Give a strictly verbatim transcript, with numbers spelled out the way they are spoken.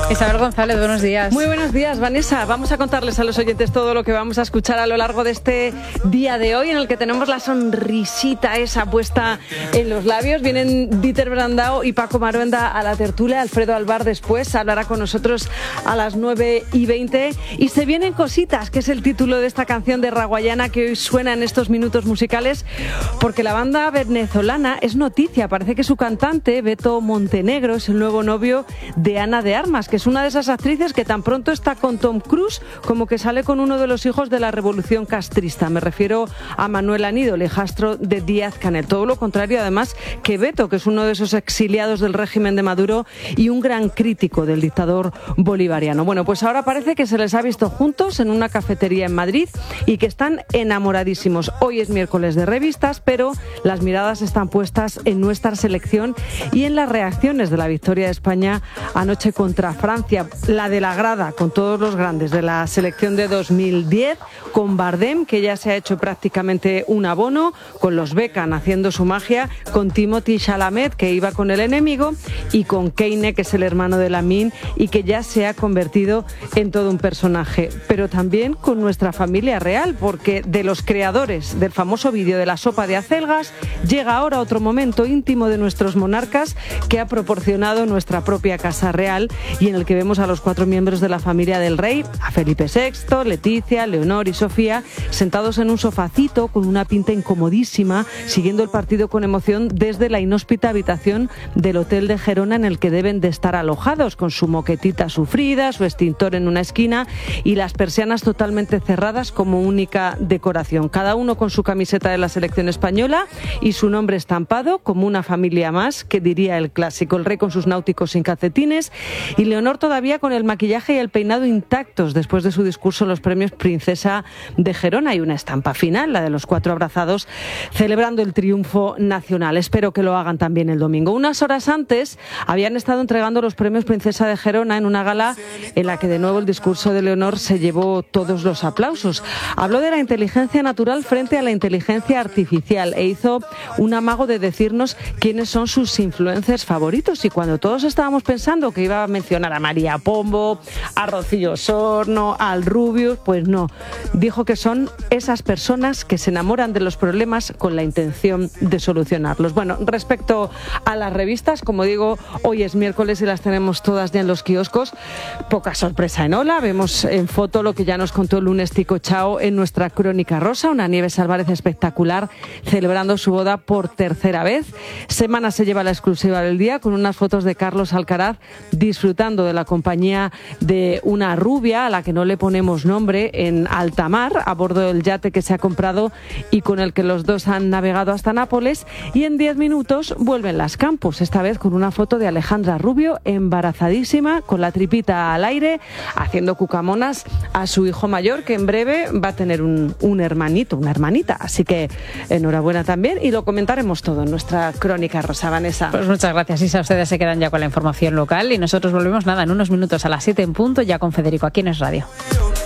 Isabel González, buenos días. Muy buenos días, Vanessa. Vamos a contarles a los oyentes todo lo que vamos a escuchar a lo largo de este día de hoy, en el que tenemos la sonrisita esa puesta en los labios. Vienen Dieter Brandao y Paco Maruenda a la tertulia. Alfredo Alvar después hablará con nosotros a las nueve y veinte. Y se vienen cositas, que es el título de esta canción de Raguayana que hoy suena en estos minutos musicales, porque la banda venezolana es noticia. Parece que su cantante, Beto Montenegro, es el nuevo novio de Ana de Armas, que es una de esas actrices que tan pronto está con Tom Cruise como que sale con uno de los hijos de la revolución castrista. Me refiero a Manuel Aníbal, hijastro de Díaz-Canel. Todo lo contrario, además, que Beto, que es uno de esos exiliados del régimen de Maduro y un gran crítico del dictador bolivariano. Bueno, pues ahora parece que se les ha visto juntos en una cafetería en Madrid y que están enamoradísimos. Hoy es miércoles de revistas, pero las miradas están puestas en nuestra selección y en las reacciones de la victoria de España anoche contra Francia, la de la grada, con todos los grandes de la selección de dos mil diez, con Bardem, que ya se ha hecho prácticamente un abono, con los Beckham haciendo su magia, con Timothée Chalamet, que iba con el enemigo, y con Keine, que es el hermano de Lamine y que ya se ha convertido en todo un personaje. Pero también con nuestra familia real, porque de los creadores del famoso vídeo de la sopa de acelgas llega ahora otro momento íntimo de nuestros monarcas que ha proporcionado nuestra propia Casa Real, y en el que vemos a los cuatro miembros de la familia del rey, a Felipe sexto, Leticia, Leonor y Sofía, sentados en un sofacito con una pinta incomodísima, siguiendo el partido con emoción desde la inhóspita habitación del Hotel de Gerona en el que deben de estar alojados, con su moquetita sufrida, su extintor en una esquina y las persianas totalmente cerradas como única decoración. Cada uno con su camiseta de la selección española y su nombre estampado como una familia más, que diría el clásico. El rey con sus náuticos sin calcetines y Leonor todavía con el maquillaje y el peinado intactos después de su discurso en los premios Princesa de Gerona, y una estampa final, la de los cuatro abrazados celebrando el triunfo nacional. Espero que lo hagan también el domingo. Unas horas antes habían estado entregando los premios Princesa de Gerona en una gala en la que de nuevo el discurso de Leonor se llevó todos los aplausos. Habló de la inteligencia natural frente a la inteligencia artificial e hizo un amago de decirnos quiénes son sus influencers favoritos, y cuando todos estábamos pensando que iba a mencionar a María Pombo, a Rocío Osorno, al Rubius, pues no. Dijo que son esas personas que se enamoran de los problemas con la intención de solucionarlos. Bueno, respecto a las revistas, como digo, hoy es miércoles y las tenemos todas ya en los kioscos. Poca sorpresa en Hola. Vemos en foto lo que ya nos contó el lunes Tico Chao en nuestra Crónica Rosa, una Nieves Álvarez espectacular celebrando su boda por tercera vez. Semana se lleva la exclusiva del día con unas fotos de Carlos Alcaraz disfrutando de la compañía de una rubia a la que no le ponemos nombre en alta mar, a bordo del yate que se ha comprado y con el que los dos han navegado hasta Nápoles. Y en diez minutos vuelven las Campos, esta vez con una foto de Alejandra Rubio embarazadísima, con la tripita al aire, haciendo cucamonas a su hijo mayor, que en breve va a tener un, un hermanito, una hermanita. Así que enhorabuena también, y lo comentaremos todo en nuestra Crónica Rosa. Vanessa. Pues muchas gracias, Isa. Ustedes se quedan ya con la información local y nosotros volvemos nada en unos minutos a las siete en punto, ya con Federico aquí en Es Radio.